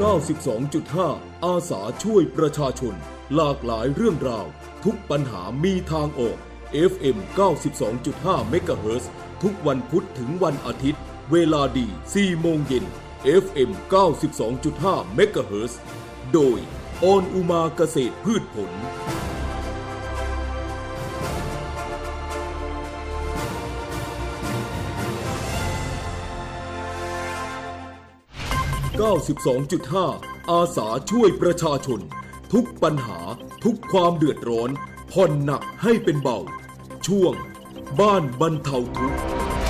92.5 อาสาช่วยประชาชนหลากหลายเรื่องราวทุกปัญหามีทางออก FM 92.5 เมกะเฮิรตซ์ทุกวันพุธถึงวันอาทิตย์เวลาดี 4 โมงเย็น FM 92.5 เมกะเฮิรตซ์โดยออนอุมาเกษตรพืชผล92.5 อาสาช่วยประชาชนทุกปัญหาทุกความเดือดร้อนผ่อนหนักให้เป็นเบาช่วงบ้านบรรเทาทุกข์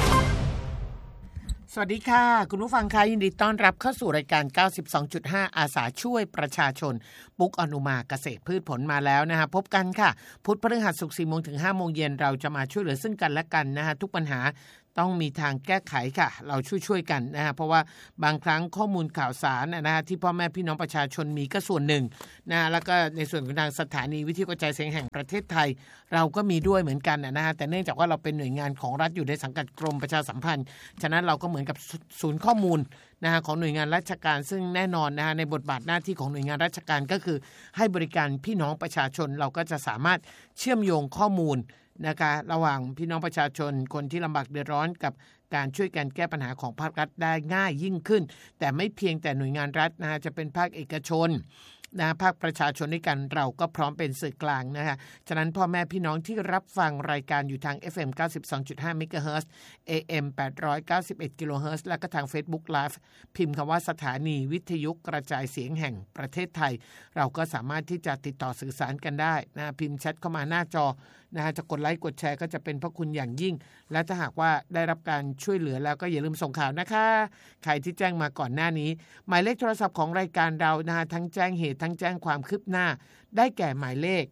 สวัสดีค่ะคุณผู้ฟังค่ะยินดีต้อนรับเข้าสู่รายการ 92.5 อาสาช่วยประชาชนปุ๊กอนุมาเกษตรพืชผลมาแล้วนะคะพบกันค่ะพุธพฤหัสศุกร์ 4 โมงถึง 5 โมงเย็นเราจะมาช่วยเหลือซึ่งกันและกันนะคะทุกปัญหาต้องมีทางแก้ไขค่ะเราช่วยกันนะฮะเพราะว่าบางครั้งข้อมูลข่าวสารนะฮะที่พ่อแม่พี่น้องประชาชนมีก็ส่วนหนึ่งนะแล้วก็ในส่วนของทางสถานีวิทยุกระจายเสียงแห่งประเทศไทยเราก็มีด้วยเหมือนกันนะฮะแต่เนื่องจากว่าเราเป็นหน่วยงานของรัฐอยู่ในสังกัดกรมประชาสัมพันธ์ฉะนั้นเราก็เหมือนกับศูนย์ข้อมูลนะฮะของหน่วยงานราชการซึ่งแน่นอนนะฮะในบทบาทหน้าที่ของหน่วยงานราชการก็คือให้บริการพี่น้องประชาชนเราก็จะสามารถเชื่อมโยงข้อมูลนะคะระหว่างพี่น้องประชาชนคนที่ลำบากเดือดร้อนกับการช่วยกันแก้ปัญหาของภาครัฐได้ง่ายยิ่งขึ้นแต่ไม่เพียงแต่หน่วยงานรัฐนะฮะจะเป็นภาคเอกชนนะภาคประชาชนด้วยกันเราก็พร้อมเป็นสื่อกลางนะคะฉะนั้นพ่อแม่พี่น้องที่รับฟังรายการอยู่ทาง FM 92.5 เมกะเฮิรตซ์ AM 891 กิโลเฮิรตซ์และก็ทาง Facebook Live พิมพ์คำว่าสถานีวิทยุกระจายเสียงแห่งประเทศไทยเราก็สามารถที่จะติดต่อสื่อสารกันได้นะพิมพ์แชทเข้ามาหน้าจอนะฮะจะกดไลค์กดแชร์ก็จะเป็นพระคุณอย่างยิ่งและถ้าหากว่าได้รับการช่วยเหลือแล้วก็อย่าลืมส่งข่าวนะคะใครที่แจ้งมาก่อนหน้านี้หมายเลขโทรศัพท์ของรายการเรานะฮะทั้งแจ้งเหตุทั้งแจ้งความคืบหน้าได้แก่หมายเลข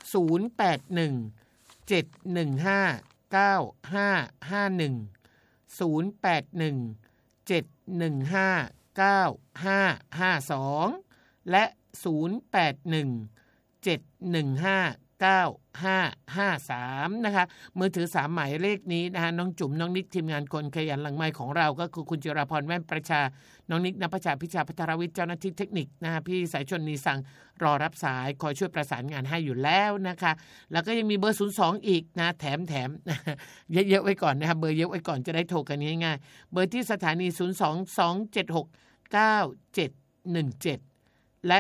0817159552และ0817159553นะคะมือถือ3หมายเลขนี้นะคะน้องจุ๋มน้องนิกทีมงานคนขยันหลังไมค์ของเราก็คือคุณจิราพรแว่นประชาน้องนิกณประชาพิชาพัทรวิทย์เจ้าหน้าที่เทคนิคนะคะพี่สายชนนีสังรอรับสายคอยช่วยประสานงานให้อยู่แล้วนะคะแล้วก็ยังมีเบอร์02อีกนะแถมเยอะๆไว้ก่อนนะคะเบอร์เยอะไว้ก่อนจะได้โทรกันง่ายๆเบอร์ที่สถานี022769717และ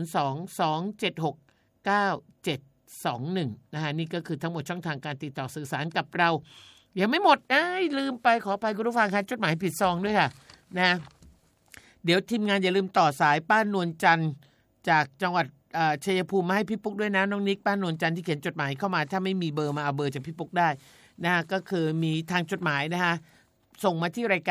022769721นะคะนี่ก็คือทั้งหมดช่องทางการติดต่อสื่อสารกับเรายังไม่หมดลืมไปขออภัยคุณผู้ฟังค่ะจดหมายผิดซองด้วยค่ะนะเดี๋ยวทีมงานอย่าลืมต่อสายป้านวลจันทร์จากจังหวัดชัยภูมิมาให้พี่ปุ๊กด้วยนะน้องนิกป้านวลจันทร์ที่เขียนจดหมายเข้ามาถ้าไม่มีเบอร์มาเอาเบอร์จากพี่ปุ๊กได้นะก็คือมีทางจดหมายนะคะส่งมาที่รายการ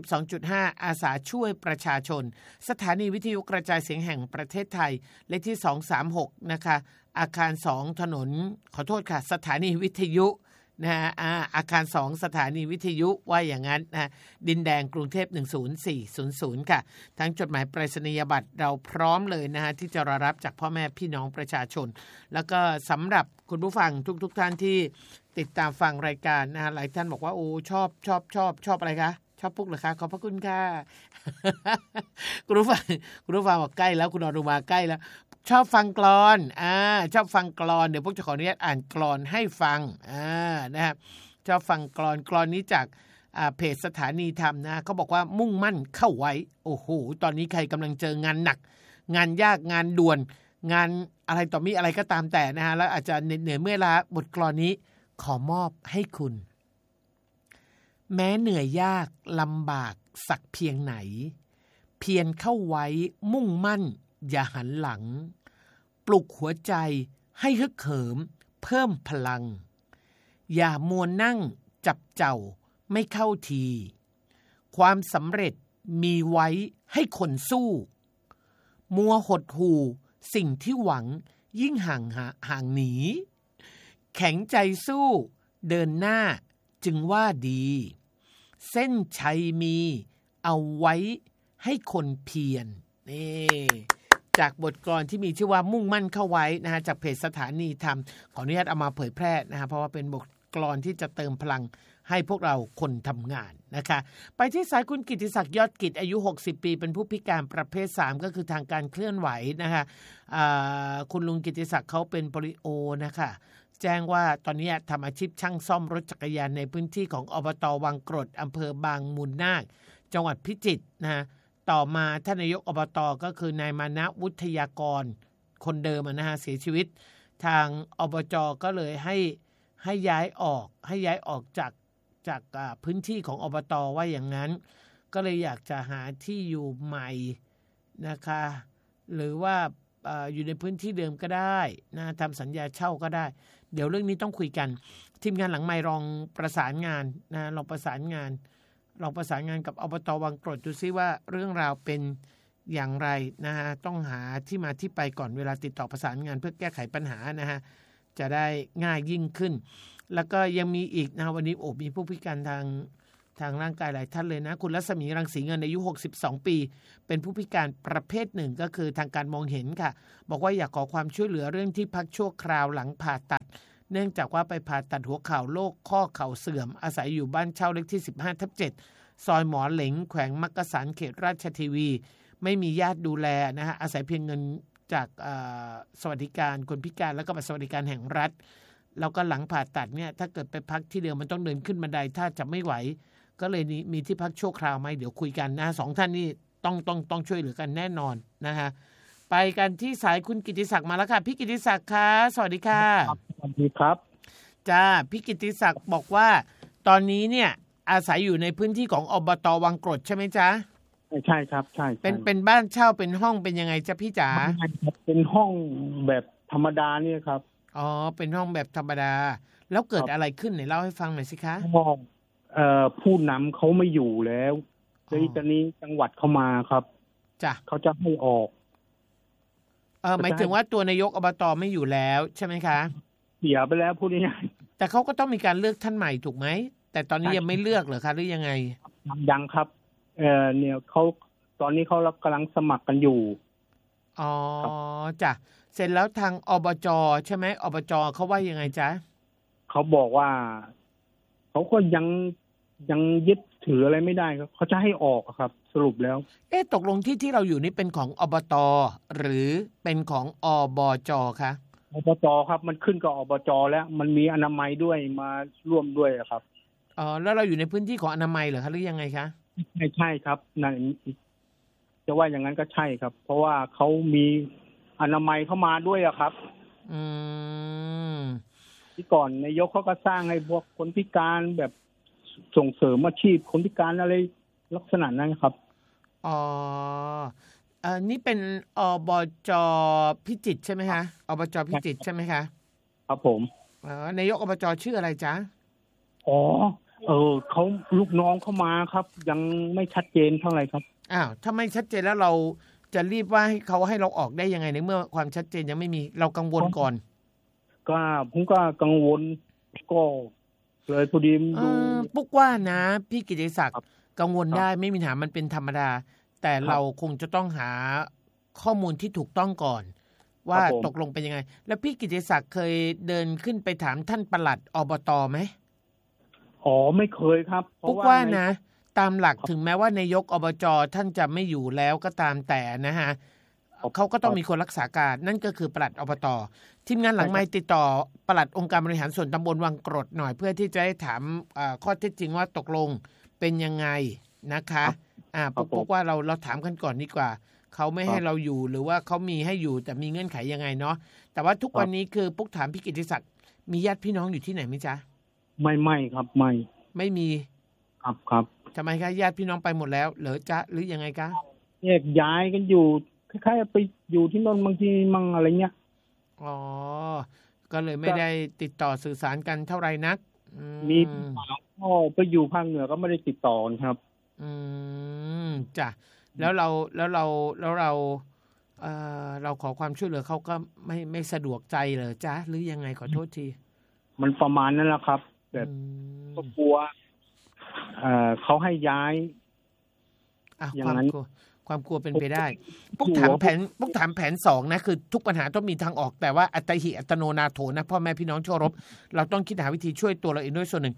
92.5 อาสาช่วยประชาชนสถานีวิทยุกระจายเสียงแห่งประเทศไทยเลขที่236นะคะอาคาร2ถนนขอโทษค่ะสถานีวิทยุนะฮะอาคาร2สถานีวิทยุว่าอย่างนั้นนะดินแดงกรุงเทพ10400ค่ะทั้งจดหมายไปรษณียบัตรเราพร้อมเลยนะฮะที่จะรอรับจากพ่อแม่พี่น้องประชาชนแล้วก็สำหรับคุณผู้ฟังทุกท่านที่ติดตามฟังรายการนะฮะหลายท่านบอกว่าโอ้ชอบอะไรคะชอบปุ๊กเหรอคะขอบพระคุณค่ะ คุณผู้ฟังบอกใกล้แล้วคุณอนุมาใกล้แล้วชอบฟังกลอนชอบฟังกลอนเดี๋ยวพวกจะขออนุญาตอ่านกลอนให้ฟังนะครับชอบฟังกลอนนี้จากเพจสถานีธรรมนะเขาบอกว่ามุ่งมั่นเข้าไว้โอ้โหตอนนี้ใครกำลังเจองานหนักงานยากงานด่วนงานอะไรต่อมีอะไรก็ตามแต่นะฮะแล้วอาจจะเหนื่อยเมื่อยล้าบทกลอนนี้ขอมอบให้คุณแม้เหนื่อยยากลำบากสักเพียงไหนเพียรเข้าไว้มุ่งมั่นอย่าหันหลังปลุกหัวใจให้ฮึกเหิมเพิ่มพลังอย่ามัวนั่งจับเจ้าไม่เข้าทีความสำเร็จมีไว้ให้คนสู้มัวหดหู่สิ่งที่หวังยิ่งห่างหนีแข็งใจสู้เดินหน้าจึงว่าดีเส้นชัยมีเอาไว้ให้คนเพียรนี่จากบทกลอนที่มีชื่อว่ามุ่งมั่นเข้าไว้นะฮะจากเพจสถานีธรรมขออนุญาตเอามาเผยแพร่นะฮะเพราะว่าเป็นบทกลอนที่จะเติมพลังให้พวกเราคนทำงานนะคะไปที่สายคุณกิตติศักดิ์ยอดกิจอายุ60ปีเป็นผู้พิการประเภท3ก็คือทางการเคลื่อนไหวนะคะคุณลุงกิตติศักดิ์เขาเป็นโปลิโอนะคะแจ้งว่าตอนนี้ทำอาชีพช่างซ่อมรถจักรยานในพื้นที่ของอบต.วังกรดอำเภอบางมูลนาคจังหวัดพิจิตรนะต่อมาท่านนายกอบต.ก็คือนายมานะวุฒยากรคนเดิมนะฮะเสียชีวิตทางอบจ.ก็เลยให้ย้ายออกจากพื้นที่ของอบต.ว่าอย่างนั้นก็เลยอยากจะหาที่อยู่ใหม่นะคะหรือว่าอยู่ในพื้นที่เดิมก็ได้นะทำสัญญาเช่าก็ได้เดี๋ยวเรื่องนี้ต้องคุยกันทีมงานหลังไมค์ลองประสานงานนะลองประสานงานกับอบต.วังกรดดูซิว่าเรื่องราวเป็นอย่างไรนะฮะต้องหาที่มาที่ไปก่อนเวลาติดต่อประสานงานเพื่อแก้ไขปัญหานะฮะจะได้ง่ายยิ่งขึ้นแล้วก็ยังมีอีกนะวันนี้มีผู้พิการทางร่างกายหลายท่านเลยนะคุณรัศมีรังสีเงินอายุ62ปีเป็นผู้พิการประเภทหนึ่งก็คือทางการมองเห็นค่ะบอกว่าอยากขอความช่วยเหลือเรื่องที่พักชั่วคราวหลังผ่าตัดเนื่องจากว่าไปผ่าตัดหัวเข่าโรคข้อเข่าเสื่อมอาศัยอยู่บ้านเช่าเลขที่15/7ซอยหมอเหลงแขวงมักกะสันเขตราชทีวีไม่มีญาติดูแลนะฮะอาศัยเพียงเงินจากสวัสดิการคนพิการแล้วก็บัตรสวัสดิการแห่งรัฐแล้วก็หลังผ่าตัดเนี่ยถ้าเกิดไปพักที่เดิมมันต้องเดินขึ้นบันไดถ้าจะไม่ไหวก็เลยมีที่พักชั่วคราวไหมเดี๋ยวคุยกันนะ2ท่านนี่ต้องช่วยเหลือกันแน่นอนนะฮะไปกันที่สายคุณกิตติศักดิ์มาแล้วค่ะพี่กิตติศักดิ์คะสวัสดีค่ะสวัสดีครับจ้าพี่กิตติศักดิ์บอกว่าตอนนี้เนี่ยอาศัยอยู่ในพื้นที่ของอบต.วังกรดใช่ไหมจ๊ะใช่ครับใช่เป็นบ้านเช่าเป็นห้องเป็นยังไงจ๊ะพี่จ๋าเป็นห้องแบบธรรมดาเนี่ยครับอ๋อเป็นห้องแบบธรรมดาแล้วเกิดอะไรขึ้นไหนเล่าให้ฟังหน่อยสิคะผู้นำเขาไม่อยู่แล้วเลยตอนนี้จังหวัดเขามาครับจ้ะเขาจะให้ออกหมายถึงว่าตัวนายกอบต.ไม่อยู่แล้วใช่ไหมคะเสียไปแล้วพูดง่ายๆแต่เขาก็ต้องมีการเลือกท่านใหม่ถูกไหมแต่ตอนนี้ยังไม่เลือกเหรอคะหรือยังไงยังครับเนี่ยเขาตอนนี้เขากำลังสมัครกันอยู่อ๋อจ้ะเสร็จแล้วทางอบจ.ใช่ไหมอบจ.เขาว่ายังไงจ๊ะเขาบอกว่าเขาก็ยังยึดถืออะไรไม่ได้ครับเขาจะให้ออกครับสรุปแล้วตกลงที่เราอยู่นี่เป็นของอบต.หรือเป็นของอบจ.คะอบจ.ครับมันขึ้นกับอบจ.แล้วมันมีอนามัยด้วยมาร่วมด้วยครับอ๋อแล้วเราอยู่ในพื้นที่ของอนามัยเหรอคะหรือยังไงคะใช่ครับนั่นจะว่าอย่างนั้นก็ใช่ครับเพราะว่าเขามีอนามัยเข้ามาด้วยอะครับที่ก่อนนายกเขาก็สร้างให้พวกคนพิการแบบส่งเสริมอาชีพคนพิการอะไรลักษณะนั้นครับอ๋อนี่เป็นอบจ.พิจิตรใช่ไหมคะอบจ.พิจิตรใช่ไหมคะครับผมนายกอบจ.ชื่ออะไรจ๊ะอ๋อเขาลูกน้องเข้ามาครับยังไม่ชัดเจนเท่าไหร่ครับถ้าไม่ชัดเจนแล้วเราจะรีบว่าให้เราออกได้ยังไงในเมื่อความชัดเจนยังไม่มีเรากังวลก่อนก็ผมก็กังวลก็เลยพอดีปุ๊กว่านะพี่กิตติศักดิ์กังวลได้ไม่มีปัญหามันเป็นธรรมดาแต่เราคงจะต้องหาข้อมูลที่ถูกต้องก่อนว่าตกลงเป็นยังไงแล้วพี่กิตติศักดิ์เคยเดินขึ้นไปถามท่านปลัดอบต.ไหมอ๋อไม่เคยครับปุ๊กว่านะตามหลักถึงแม้ว่านายกอบจ.ท่านจะไม่อยู่แล้วก็ตามแต่นะฮะเขาก็ต้องมีคนรักษาการนั่นก็คือปลัดอบต.ทีมงานหลังไมค์ติดต่อปลัดองค์การบริหารส่วนตำบลวังกรดหน่อยเพื่อที่จะได้ถามข้อเท็จจริงว่าตกลงเป็นยังไงนะคะปุ๊กว่าเราถามกันก่อนดีกว่าเขาไม่ให้เราอยู่หรือว่าเขามีให้อยู่แต่มีเงื่อนไขยังไงเนาะแต่ว่าทุกวันนี้คือปุ๊กถามพี่กิตติศักดิ์มีญาติพี่น้องอยู่ที่ไหนไหมจ๊ะไม่ครับไม่มีครับทำไมคะญาติพี่น้องไปหมดแล้วเหรอจ๊ะหรือยังไงคะแยกย้ายกันอยู่คล้ายๆไปอยู่ที่นนท์บางทีมั่งอะไรเงี้ยอ๋อก็เลยไม่ได้ติดต่อสื่อสารกันเท่าไหร่นักมีพ่อไปอยู่ภาคเหนือก็ไม่ได้ติดต่อครับจ้ะแล้วเราขอความช่วยเหลือเขาก็ไม่สะดวกใจเหรอจ๊ะหรือยังไงขอโทษทีมันประมาณนั้นแหละครับแบบก็กลัวเขาให้ย้ายอย่างนั้นความกลัวเป็นไปได้พวกถามแผน2นะคือทุกปัญหาต้องมีทางออกแต่ว่าอัตหิอัตโนนาโถนะพ่อแม่พี่น้องที่เคารพเราต้องคิดหาวิธีช่วยตัวเราเองด้วยส่วนหนึ่ง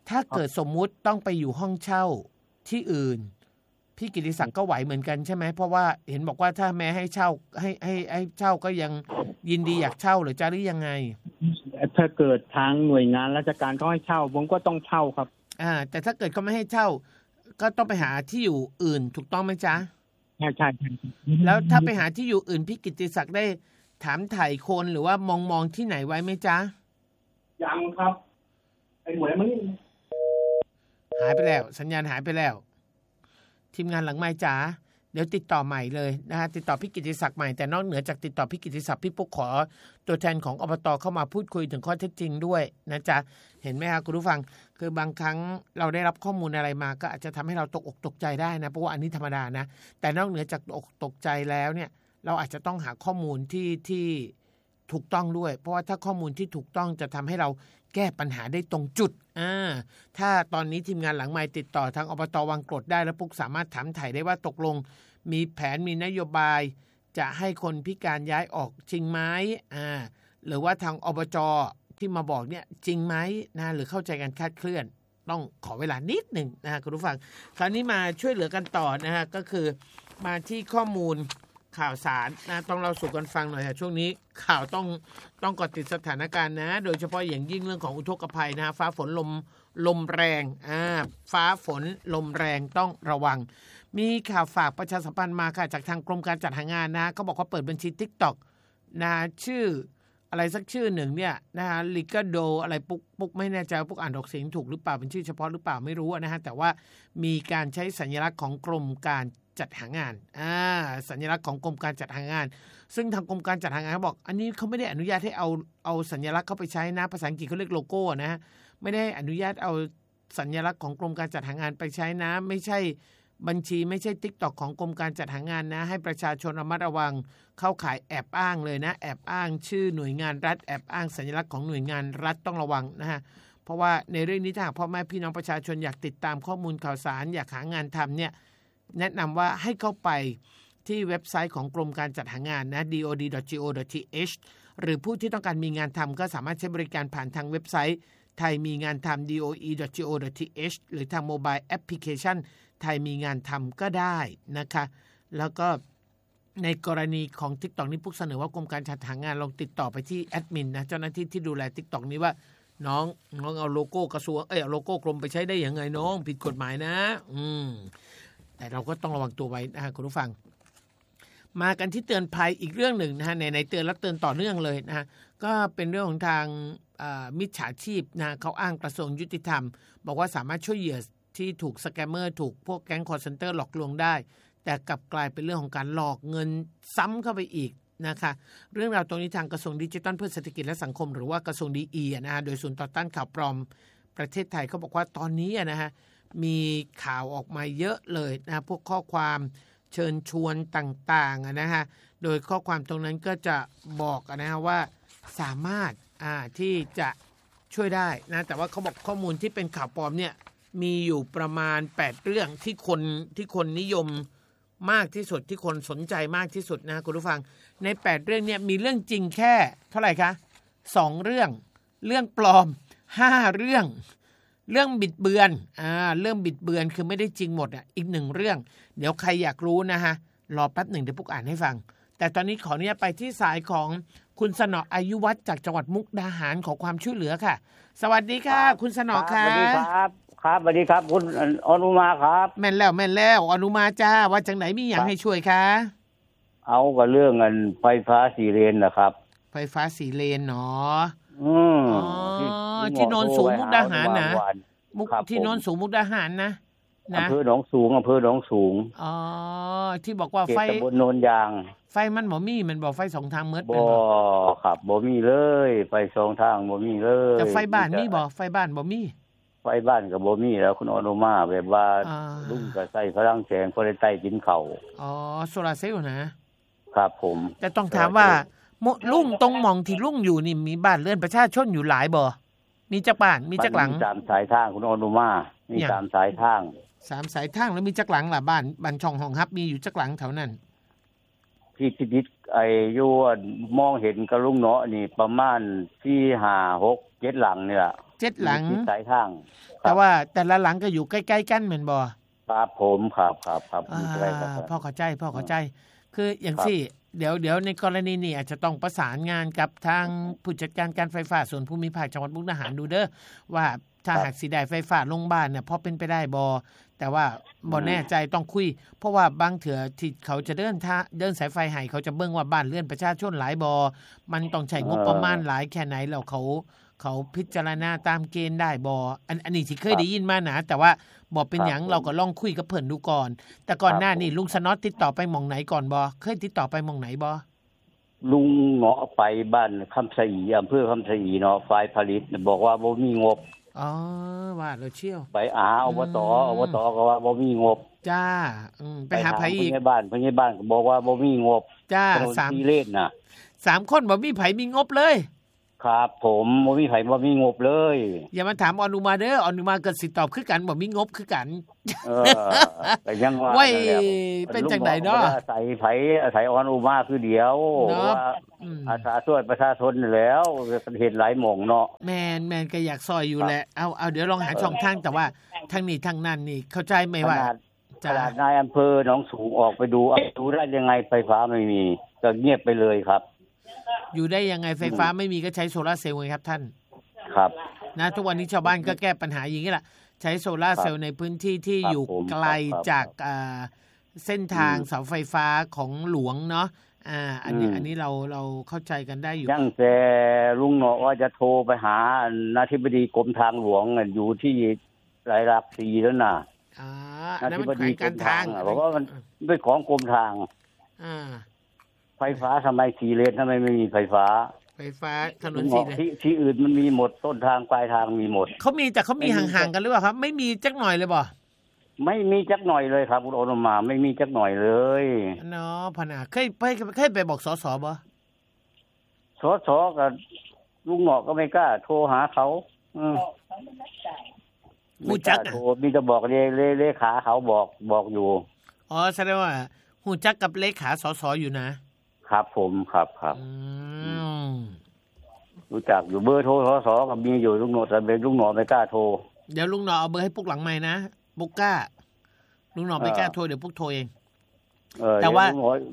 ถ้าเกิดสมมุติต้องไปอยู่ห้องเช่าที่อื่นพี่กิติศักดิ์ก็ไหวเหมือนกันใช่ไหมเพราะว่าเห็นบอกว่าถ้าแม้ให้เช่าให้เช่าก็ยังยินดีอยากเช่าหรือจะหรือยังไงถ้าเกิดทางหน่วยงานราชการเขาให้เช่าผมก็ต้องเช่าครับแต่ถ้าเกิดเขาไม่ให้เช่าก็ต้องไปหาที่อยู่อื่นถูกต้องไหมจ๊ะใช่แล้วถ้าไปหาที่อยู่อื่นพี่กิติศักดิ์ได้ถามถ่ายคนหรือว่ามองที่ไหนไว้ไหมจ๊ะยังครับไอ้หมวยมันหายไปแล้วสัญญาณหายไปแล้วทีมงานหลังไมค์จ๋าเดี๋ยวติดต่อใหม่เลยนะฮะติดต่อพี่กิติศักดิ์ใหม่แต่นอกเหนือจากติดต่อพี่กิติศักดิ์พี่ปุ๊กขอตัวแทนของอบต.เข้ามาพูดคุยถึงข้อเท็จจริงด้วยนะจ๊ะเห็นไหมครับคุณผู้ฟังคือบางครั้งเราได้รับข้อมูลอะไรมาก็อาจจะทำให้เราตกอกตกใจได้นะเพราะว่าอันนี้ธรรมดานะแต่นอกเหนือจากตกใจแล้วเนี่ยเราอาจจะต้องหาข้อมูลที่ถูกต้องด้วยเพราะว่าถ้าข้อมูลที่ถูกต้องจะทำให้เราแก้ปัญหาได้ตรงจุดถ้าตอนนี้ทีมงานหลังไมค์ติดต่อทางอบต.วังกรดได้แล้วปุ๊กสามารถถามถ่ายได้ว่าตกลงมีแผนมีนโยบายจะให้คนพิการย้ายออกจริงไหมหรือว่าทางอบจ.ที่มาบอกเนี่ยจริงไหมนะหรือเข้าใจกันคลาดเคลื่อนต้องขอเวลานิดหนึ่งนะคุณผู้ฟังคราวนี้มาช่วยเหลือกันต่อนะฮะก็คือมาที่ข้อมูลข่าวสารนะต้องเล่าสู่กันฟังหน่อยค่ะช่วงนี้ข่าวต้องเกาะติดสถานการณ์นะโดยเฉพาะอย่างยิ่งเรื่องของอุทกภัยนะฟ้าฝนลมแรงฟ้าฝนลมแรงต้องระวังมีข่าวฝากประชาสัมพันธ์มาค่ะจากทางกรมการจัดหางานนะเขาบอกว่าเปิดบัญชี TikTok นะชื่ออะไรสักชื่อหนึ่งเนี่ยนะฮะลิกาโดอะไรปุ๊กไม่แน่ใจปุ๊กอ่านออกเสียงถูกหรือเปล่าเป็นชื่อเฉพาะหรือเปล่าไม่รู้นะฮะแต่ว่ามีการใช้สัญลักษณ์ของกรมการจัดหางานสัญลักษณ์ของกรมการจัดหางานซึ่งทางกรมการจัดหางานเขาบอกอันนี้เขาไม่ได้อนุญาตให้เอาสัญลักษณ์เข้าไปใช้นะภาษาอังกฤษเขาเรียกโลโก้นะฮะไม่ได้อนุญาตเอาสัญลักษณ์ของกรมการจัดหางานไปใช้นะไม่ใช่บัญชีไม่ใช่ TikTok ของกรมการจัดหางานนะให้ประชาชนระมัดระวังเข้าขายแอบอ้างเลยนะแอบอ้างชื่อหน่วยงานรัฐแอบอ้างสัญลักษณ์ของหน่วยงานรัฐต้องระวังนะฮะเพราะว่าในเรื่องนี้ถ้าหากพ่อแม่พี่น้องประชาชนอยากติดตามข้อมูลข่าวสารอยากหางานทำเนี่ยแนะนำว่าให้เข้าไปที่เว็บไซต์ของกรมการจัดหางานนะ dod.go.th หรือผู้ที่ต้องการมีงานทำก็สามารถใช้บริการผ่านทางเว็บไซต์ไทยมีงานทำ doe.go.th หรือทางโมบายแอปพลิเคชันไทยมีงานทำก็ได้นะคะแล้วก็ในกรณีของ TikTok นี่พวกเสนอว่ากรมการจัดหางานลองติดต่อไปที่แอดมินนะเจ้าหน้าที่ที่ดูแล TikTok นี้ว่าน้องเอาโลโก้กระทรวงเอาโลโก้กรมไปใช้ได้ยังไงน้องผิดกฎหมายนะแต่เราก็ต้องระวังตัวไว้นะคุณผู้ฟังมากันที่เตือนภัยอีกเรื่องหนึ่งนะฮะในเตือนแล้วเตือนต่อเนื่องเลยนะฮะก็เป็นเรื่องของทางมิจฉาชีพนะเขาอ้างกระทรวงยุติธรรมบอกว่าสามารถช่วยเหยื่อที่ถูกสแกมเมอร์ถูกพวกแก๊งคอลเซ็นเตอร์หลอกลวงได้แต่กลับกลายเป็นเรื่องของการหลอกเงินซ้ำเข้าไปอีกนะคะเรื่องราวตรงนี้ทางกระทรวงดิจิทัลเพื่อเศรษฐกิจและสังคมหรือว่ากระทรวงดีนะฮะโดยศูนย์ต่อต้านข่าวปลอมประเทศไทยเขาบอกว่าตอนนี้นะฮะมีข่าวออกมาเยอะเลยนะพวกข้อความเชิญชวนต่างๆนะฮะโดยข้อความตรงนั้นก็จะบอกนะฮะว่าสามารถที่จะช่วยได้นะแต่ว่าเขาบอกข้อมูลที่เป็นข่าวปลอมเนี่ยมีอยู่ประมาณ8เรื่องที่คนนิยมมากที่สุดที่คนสนใจมากที่สุดนะคุณผู้ฟังใน8เรื่องเนี่ยมีเรื่องจริงแค่เท่าไหร่คะ2เรื่องปลอม5เรื่องบิดเบือนเรื่องบิดเบือนคือไม่ได้จริงหมดอีก1เรื่องเดี๋ยวใครอยากรู้นะฮะรอแป๊บหนึ่งเดี๋ยวปุ๊กอ่านให้ฟังแต่ตอนนี้ขออนุญาตไปที่สายของคุณสนออายุวัฒน์จากจังหวัดมุกดาหารขอความช่วยเหลือค่ะสวัสดีค่ะคุณสนอค่ะสวัสดีครับสวัสดีครับคุณอนุมาครับแม่นแล้วอนุมาจ้าว่าจังไหนมีอย่างให้ช่วยคะเอากับเรื่องไฟฟ้า4 เลนนะครับไฟฟ้า4 เลนเนาะที่โนนสูงมุกดาหารนะที่โนนสูงมุกดาหารนะอำเภอหนองสูงที่บอกว่าไฟตำบลโนนยางไฟมันบ่มีมันบอกไฟ2 ทางเมิดบ่ครับบ่มีเลยไฟ2 ทางบ่มีเลยแต่ไฟบ้านมีบ่ไฟบ้านบ่มีไฟบ้านก็บ่มีแล้วคุณอนุมาแบบว่าลุงก็ใช้พลังแสงพอได้ใต้กินข้าวโซลาร์เซลล์นะครับผมแต่ต้องถามว่าลุงตรงหม่องที่ลุงอยู่นี่มีบ้านเรือนประชาชนอยู่หลายบ่มีจักบ้านมีจักหลังมี3 สายทางคุณอนุมามี3 สายทาง 3 สายทางแล้วมีจักหลังล่ะบ้านช่องห้องฮับมีอยู่จักหลังแถวนั้นที่ติดอยู่มองเห็นกับลุงเนาะนี่ประมาณ4 5 6 7 หลังนี่ล่ะ 7 หลังสายทางแต่ว่าแต่ละหลังก็อยู่ใกล้ๆกันเหมือนบ่ครับผมครับพ่อเข้าใจคืออย่างที่เดี๋ยวในกรณีนี้อาจจะต้องประสานงานกับทางผู้จัดการการไฟฟ้าส่วนภูมิภาคจังหวัดมุกดาหารดูเด้อว่าถ้าหากสิได้ไฟฟ้าลงบ้านเนี่ยพอเป็นไปได้บ่แต่ว่าบ่แน่ใจต้องคุยเพราะว่าบางเถื่อที่เขาจะเดินสายไฟให้เขาจะเบิ่งว่าบ้านเรือนประชาชนหลายบ่มันต้องใช้งบประมาณหลายแค่ไหนแล้วเขาพิจารณาตามเกณฑ์ได้บ่อันนี้ที่เคยได้ยินมานะแต่ว่าบ่เป็นหยังเราก็ลองคุยกับเพิ่นดูก่อนแต่ก่อนหน้านี้ลุงสน็อตติดต่อไปหม่องไหนก่อนบ่เคยติดต่อไปหม่องไหนบ่ลุงเงาะไปบ้านคำสะอีอำเภอคำสะอีเนาะฝ่ายผลิตบอกว่าบ่มีงบว่าเราเชี่ยวไปอบตก็ว่าบ่มีงบจ้าไปหาไผอีกผู้ใหญ่บ้านก็บอกว่าบ่มีงบจ้า 3เล่นน่ะ 3คนบ่มีไผมีงบเลยครับผมบ่มีไผบ่มีงบเลยอย่ามาถามอนุมาเด้ออนุมาก็สิตอบคือกันบ่มีงบคือกันแต่ยังว่าเป็นจังได๋เนาะอาศัยอนุมาคือเดียวว่าอาสาช่วยประชาชนแล้วเห็นหลายหม่องเนาะแม่นก็อยากซอยอยู่แหละเอาเดี๋ยวลองหาช่องทางแต่ว่าทางนี้ทางนั้นนี่เข้าใจไหมว่าขนาดนายอำเภอหนองสูงออกไปดูได้ยังไงไฟฟ้าไม่มีก็เงียบไปเลยครับอยู่ได้ยังไงไฟฟ้าไม่มีก็ใช้โซล่าเซลล์ไงครับท่านครับนะทุกวันนี้ชาวบ้านก็แก้ปัญหาอย่างนี้แหละใช้โซล่าเซลล์ในพื้นที่ที่อยู่ไกลจากเส้นทางเสาไฟฟ้าของหลวงเนาะอันนี้เราเข้าใจกันได้อยู่ยังแต่ลุงเนาะว่าจะโทรไปหาอธิบดีกรมทางหลวงอยู่ที่หลายหลัก4แล้วน่ะอธิบดีการทางบอกว่ามันเป็นของกรมทางไฟฟ้าทำไม4 เลนทำไมไม่มีไฟฟ้าถนน4 เลนที่อื่นมันมีหมดต้นทางปลายทางมีหมดเขามีแต่เขามีห่างๆกันหรือเปล่าครับไม่มีจักหน่อยเลยบ่ไม่มีจักหน่อยเลยครับคุณโอนุมาไม่มีจักหน่อยเลยเนาะพะนะเคยไปบอกสสบ่สสกับลุงเงาะก็ไม่กล้าโทรหาเขาฮู้จักโทรมีจะบอกเลขาเขาบอกอยู่แสดงว่าฮู้จักกับเลขาสสอยู่นะครับผมครับรู้จักอยู่เบอร์โทรสสก็มีอยู่ลุงเงาะแต่เป็นลุงเงาะไม่กล้าโทรเดี๋ยวลุงเงาะเอาเบอร์ให้ปุ๊กหลังไมค์นะปุ๊กกล้าลุงเงาะไม่กล้าโทรเดี๋ยวปุ๊กโทรเองแต่ว่า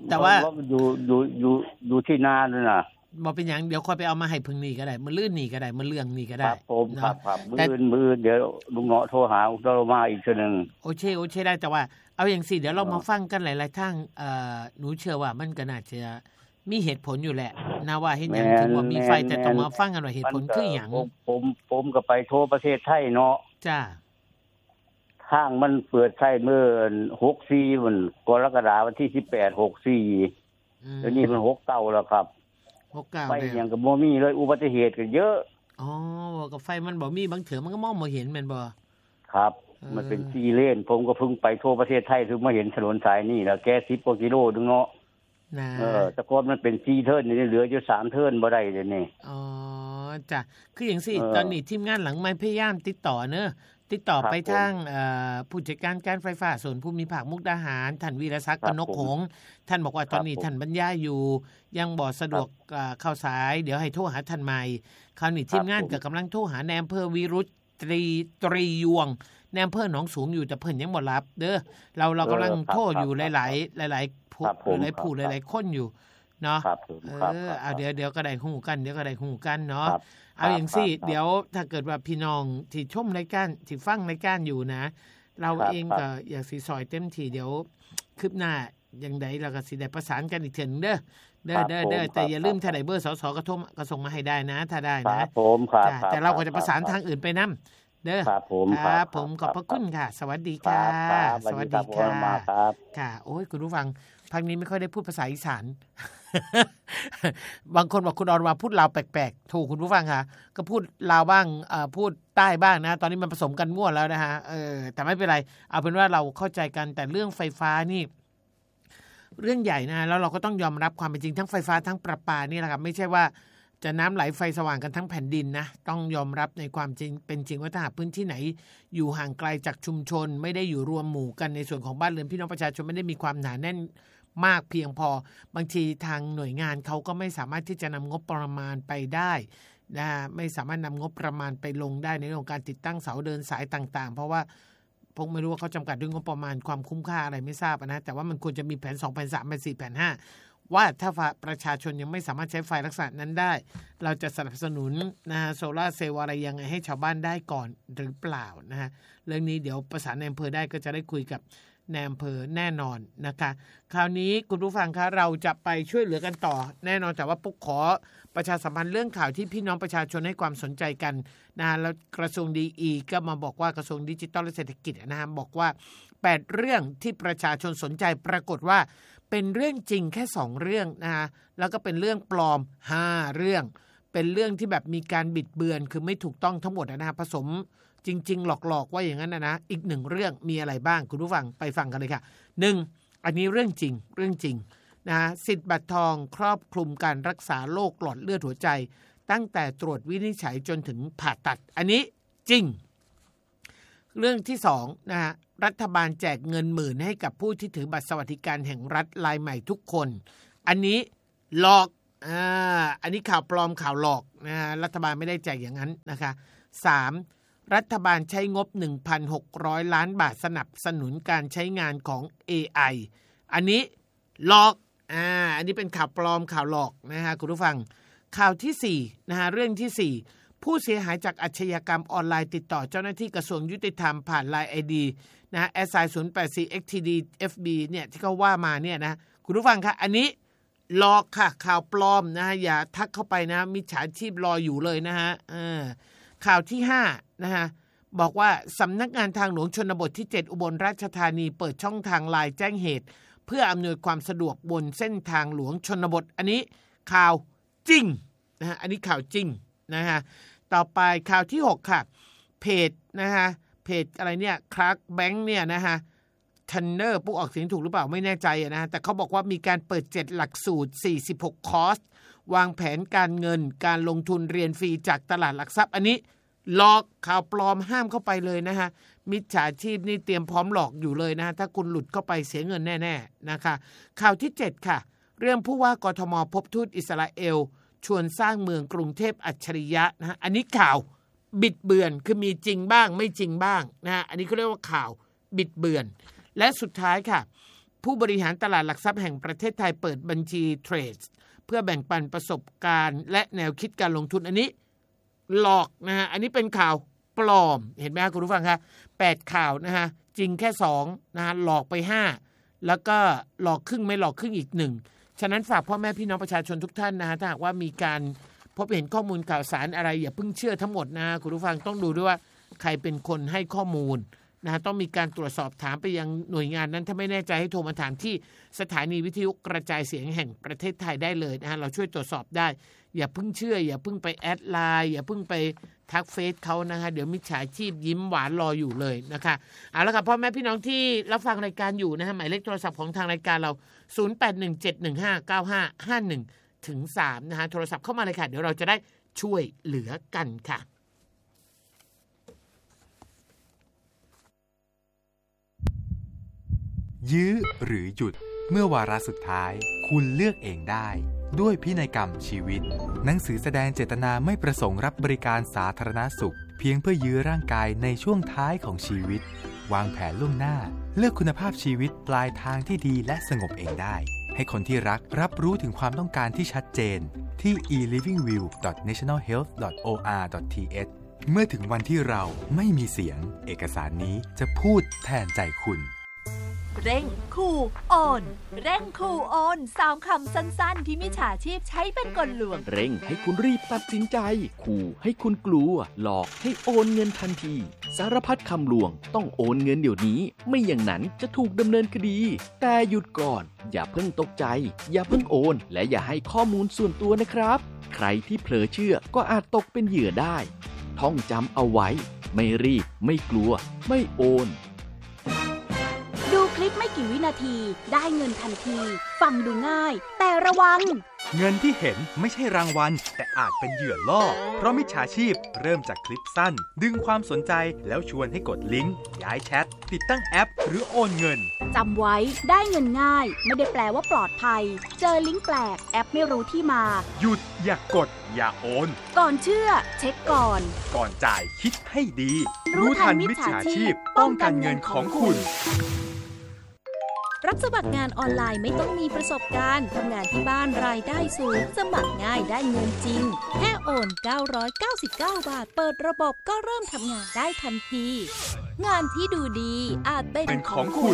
อยู่ที่นานั่นน่ะบ่เป็นหยังเดี๋ยวค่อยไปเอามาให้พึ่งนี่ก็ได้มื้อลื่นนี่ก็ได้มื้อเรื่องนี่ก็ได้ครับผมครับมื้อเดี๋ยวลุงเงาะโทรหาอุตโรมาอีกทีนึงโอเคได้แต่ว่าเอาอย่างสิเดี๋ยวเรามาฟังกันหลายๆทางหนูเชื่อว่ามันก็น่าจะมีเหตุผลอยู่แหละนะว่าเฮ็ดหยังถึงว่ามีไฟแต่ต้องมาฟังกันว่าเหตุผลคือหยังผมก็ไปโทรประเทศไทยเนาะจ้าทางมันเปิดใช้เมื่อ64วันกรกฎาคมวันที่18 64แล้วนี่มัน69แล้วครับ 69 ไฟยังก็บ่มีเลยอุบัติเหตุก็เยอะก็ไฟมันบ่มีบางเถื่อมันก็มองบ่เห็นแม่นบ่ครับมันเป็น4 เลนผมก็เพิ่งไปทั่วประเทศไทยถึงมาเห็นถนนสายนี้แล้วแก10กว่ากิโลนึงเนาะแต่ก่อนมันเป็น4 เทิร์นนี่เหลืออยู่3 เทิร์นบ่ได้เดี๋ยวนี้จ้ะคืออย่างสิตอนนี้ทีมงานหลังไมค์พยายามติดต่อไปทางผู้จัดการการไฟฟ้าส่วนภูมิภาคมุกดาหารท่านวีรศักดิ์กนกหงส์ท่านบอกว่าตอนนี้ท่านบรรยายอยู่ยังบ่สะดวกเข้าสายเดี๋ยวให้โทรหาท่านใหม่คราวนี้ทีมงานก็กำลังโทรหาในอำเภอวิรุธตรียวงในอำเภอหนองสูงอยู่แต่เพิ่นยังบ่รับเด้อเรากำลังโทรอยู่หลายผู้หลายคนอยู่เนาะเดี๋ยวก็ได้ฮู้กันเนาะเอาอย่างสิเดี๋ยวถ้าเกิดว่าพี่น้องที่ชมรายการที่ฟังรายการอยู่นะเราเองก็อยากสิซอยเต็มที่เดี๋ยวคืบหน้าอย่างใดเราก็สิได้ประสานกันอีกเทื่อนึงเด้อแต่อย่าลืมถ้าได้เบอร์สสก็ส่งมาให้ได้นะถ้าได้นะครับผมครับแต่เราก็จะประสานทางอื่นไปนำเด้อครับผมขอบพระคุณค่ะสวัสดีค่ะสวัสดีครับค่ะโอ้ยคุณผู้ฟังภาคนี้ไม่ค่อยได้พูดภาษาอีสานบางคนบอกคุณอรมาพูดลาวแปลกๆถูกคุณผู้ฟังค่ะก็พูดลาวบ้างพูดใต้บ้างนะตอนนี้มันผสมกันมั่วแล้วนะฮะแต่ไม่เป็นไรเอาเป็นว่าเราเข้าใจกันแต่เรื่องไฟฟ้านี่เรื่องใหญ่นะแล้วเราก็ต้องยอมรับความเป็นจริงทั้งไฟฟ้าทั้งประปานี่แหละครับไม่ใช่ว่าจะน้ำไหลไฟสว่างกันทั้งแผ่นดินนะต้องยอมรับในความจริงเป็นจริงว่าถ้าพื้นที่ไหนอยู่ห่างไกลจากชุมชนไม่ได้อยู่รวมหมู่กันในส่วนของบ้านเรือนพี่น้องประชาชนไม่ได้มีความหนาแน่นมากเพียงพอบางทีทางหน่วยงานเขาก็ไม่สามารถที่จะนำงบประมาณไปได้นะไม่สามารถนำงบประมาณไปลงได้ในเรื่องของการติดตั้งเสาเดินสายต่างๆเพราะว่าผมไม่รู้ว่าเขาจำกัดด้วยงบประมาณความคุ้มค่าอะไรไม่ทราบนะแต่ว่ามันควรจะมีแผน2แผน3แผน4แผน5ว่าถ้าประชาชนยังไม่สามารถใช้ไฟลักษณะนั้นได้เราจะสนับสนุนนะโซล่าเซลล์อะไรยังไงให้ชาวบ้านได้ก่อนหรือเปล่านะฮะเรื่องนี้เดี๋ยวประสานในอำเภอได้ก็จะได้คุยกับในอำเภอแน่นอนนะคะคราวนี้คุณผู้ฟังคะเราจะไปช่วยเหลือกันต่อแน่นอนแต่ว่าปุ๊กขอประชาสัมพันธ์เรื่องข่าวที่พี่น้องประชาชนให้ความสนใจกันนะแล้วกระทรวงดีก็มาบอกว่ากระทรวงดิจิทัลและเศรษฐกิจนะฮะบอกว่า8เรื่องที่ประชาชนสนใจปรากฏว่าเป็นเรื่องจริงแค่2เรื่องนะฮะแล้วก็เป็นเรื่องปลอม5เรื่องเป็นเรื่องที่แบบมีการบิดเบือนคือไม่ถูกต้องทั้งหมดนะฮะผสมจริงๆหลอกๆว่าอย่างนั้นนะอีก1เรื่องมีอะไรบ้างคุณผู้ฟังไปฟังกันเลยค่ะ1อันนี้เรื่องจริงนะสิทธิ์บัตรทองครอบคลุมการรักษาโรคหลอดเลือดหัวใจตั้งแต่ตรวจวินิจฉัยจนถึงผ่าตัดอันนี้จริงเรื่องที่2นะฮะรัฐบาลแจกเงิน10,000ให้กับผู้ที่ถือบัตรสวัสดิการแห่งรัฐรายใหม่ทุกคนอันนี้หลอกอันนี้ข่าวปลอมข่าวหลอกนะรัฐบาลไม่ได้แจกอย่างนั้นนะคะ3รัฐบาลใช้งบ 1,600 ล้านบาทสนับสนุนการใช้งานของ AI อันนี้หลอกอันนี้เป็นข่าวปลอมข่าวหลอกนะฮะคุณผู้ฟังข่าวที่4นะฮะเรื่องที่4ผู้เสียหายจากอาชญากรรมออนไลน์ติดต่อเจ้าหน้าที่กระทรวงยุติธรรมผ่าน LINE ID นะฮะ SI084XTD-FB เนี่ยที่เขาว่ามาเนี่ยนะคุณผู้ฟังคะอันนี้หลอกค่ะข่าวปลอมนะฮะอย่าทักเข้าไปนะมิจฉาชีพรออยู่เลยนะฮะข่าวที่5นะฮะบอกว่าสำนักงานทางหลวงชนบทที่7อุบลราชธานีเปิดช่องทางไลน์แจ้งเหตุเพื่ออำนวยความสะดวกบนเส้นทางหลวงชนบทอันนี้ข่าวจริงนะฮะอันนี้ข่าวจริงนะฮะต่อไปข่าวที่6ค่ะเพจนะฮะเพจอะไรเนี่ยคลาร์กแบงค์เนี่ยนะฮะทันเนอร์ผู้ออกเสียงถูกหรือเปล่าไม่แน่ใจนะแต่เขาบอกว่ามีการเปิด7หลักสูตร46คอร์สวางแผนการเงินการลงทุนเรียนฟรีจากตลาดหลักทรัพย์อันนี้หลอกข่าวปลอมห้ามเข้าไปเลยนะฮะมิจฉาชีพนี่เตรียมพร้อมหลอกอยู่เลยนะถ้าคุณหลุดเข้าไปเสียเงินแน่ๆนะคะข่าวที่7ค่ะเรื่องผู้ว่ากทมพบทูตอิสราเอลชวนสร้างเมืองกรุงเทพอัจฉริยะนะฮะอันนี้ข่าวบิดเบือนคือมีจริงบ้างไม่จริงบ้างนะฮะอันนี้เขาเรียกว่าข่าวบิดเบือนและสุดท้ายค่ะผู้บริหารตลาดหลักทรัพย์แห่งประเทศไทยเปิดบัญชีเทรดเพื่อแบ่งปันประสบการณ์และแนวคิดการลงทุนอันนี้หลอกนะฮะอันนี้เป็นข่าวปลอมเห็นไหมครับคุณผู้ฟังคะ8ข่าวนะฮะจริงแค่2นะฮะหลอกไป5แล้วก็หลอกครึ่งไม่หลอกครึ่งอีก1ฉะนั้นฝากพ่อแม่พี่น้องประชาชนทุกท่านนะฮะถ้าหากว่ามีการพบเห็นข้อมูลข่าวสารอะไรอย่าเพิ่งเชื่อทั้งหมดนะคุณผู้ฟังต้องดูด้วยว่าใครเป็นคนให้ข้อมูลนะต้องมีการตรวจสอบถามไปยังหน่วยงานนั้นถ้าไม่แน่ใจให้โทรมาถามที่สถานีวิทยุกระจายเสียงแห่งประเทศไทยได้เลยนะฮะเราช่วยตรวจสอบได้อย่าเพิ่งเชื่ออย่าเพิ่งไปแอดไลน์อย่าเพิ่งไปทักเฟซเขานะคะเดี๋ยวมิจฉาชีพยิ้มหวานรออยู่เลยนะคะเอาละครับพ่อแม่พี่น้องที่รับฟังรายการอยู่นะฮะหมายเลขโทรศัพท์ของทางรายการเรา0817159551-3นะฮะโทรศัพท์เข้ามาเลยค่ะเดี๋ยวเราจะได้ช่วยเหลือกันค่ะยื้อหรือหยุดเมื่อวาระสุดท้ายคุณเลือกเองได้ด้วยพินัยกรรมชีวิตหนังสือแสดงเจตนาไม่ประสงค์รับบริการสาธารณสุขเพียงเพื่อยื้อร่างกายในช่วงท้ายของชีวิตวางแผนล่วงหน้าเลือกคุณภาพชีวิตปลายทางที่ดีและสงบเองได้ให้คนที่รักรับรู้ถึงความต้องการที่ชัดเจนที่ elivingview.nationalhealth.or.th เมื่อถึงวันที่เราไม่มีเสียงเอกสารนี้จะพูดแทนใจคุณเร่งขู่โอนเร่งขู่โอน3คำสั้นๆที่มิจฉาชีพใช้เป็นกลลวงเร่งให้คุณรีบตัดสินใจขู่ให้คุณกลัวหลอกให้โอนเงินทันทีสารพัดคำลวงต้องโอนเงินเดี๋ยวนี้ไม่อย่างนั้นจะถูกดำเนินคดีแต่หยุดก่อนอย่าเพิ่งตกใจอย่าเพิ่งโอนและอย่าให้ข้อมูลส่วนตัวนะครับใครที่เผลอเชื่อก็อาจตกเป็นเหยื่อได้ท่องจำเอาไว้ไม่รีบไม่กลัวไม่โอนดูคลิปไม่กี่กี่วินาทีได้เงินทันที ฟังดูง่ายแต่ระวังเงินที่เห็นไม่ใช่รางวัลแต่อาจเป็นเหยื่อล่อเพราะมิจฉาชีพเริ่มจากคลิปสั้นดึงความสนใจแล้วชวนให้กดลิงก์ย้ายแชทติดตั้งแอปหรือโอนเงินจำไว้ได้เงินง่ายไม่ได้แปลว่าปลอดภัยเจอลิงก์แปลกแอปไม่รู้ที่มาหยุดอย่ากดอย่าโอนก่อนเชื่อเช็คก่อนจ่ายคิดให้ดีรู้ทันมิจฉาชีพป้องกันเงินของคุณรับสมัครงานออนไลน์ไม่ต้องมีประสบการณ์ทำงานที่บ้านรายได้สูงสมัครง่ายได้เงินจริงแค่โอน999 บาทเปิดระบบก็เริ่มทำงานได้ทันทีงานที่ดูดีอาจเป็นของคุณ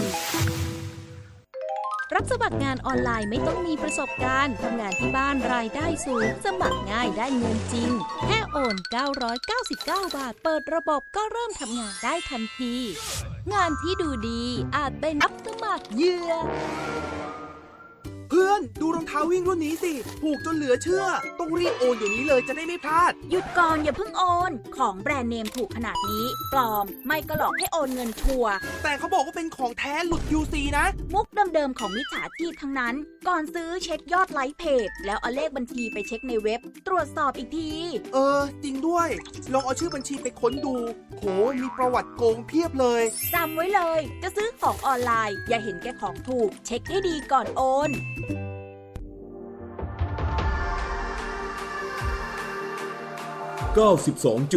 รับสมัครงานออนไลน์ไม่ต้องมีประสบการณ์ทำงานที่บ้านรายได้สูงสมัครง่ายได้เงินจริงแค่โอน999 บาทเปิดระบบก็เริ่มทำงานได้ทันทีงานที่ดูดีอาจเป็นรับสมัครเหยื่อเพื่อนดูรองเท้าวิ่งรุ่นนี้สิถูกจนเหลือเชื่อต้องรีบโอนเดี๋ยวนี้เลยจะได้ไม่พลาดหยุดก่อนอย่าเพิ่งโอนของแบรนด์เนมถูกขนาดนี้ปลอมไม่ก็หลอกให้โอนเงินชัวร์แต่เขาบอกว่าเป็นของแท้หลุด QC นะมุกเดิมๆของมิจฉาชีพทั้งนั้นก่อนซื้อเช็คยอดไลค์เพจแล้วเอาเลขบัญชีไปเช็คในเว็บตรวจสอบอีกทีจริงด้วยลองเอาชื่อบัญชีไปค้นดูโหมีประวัติโกงเพียบเลยจำไว้เลยจะซื้อของออนไลน์อย่าเห็นแก่ของถูกเช็คให้ดีก่อนโอน 92